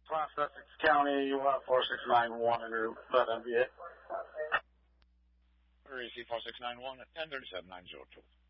Class Essex County, 4691 en route, that MVA. REC 4691 at 103790.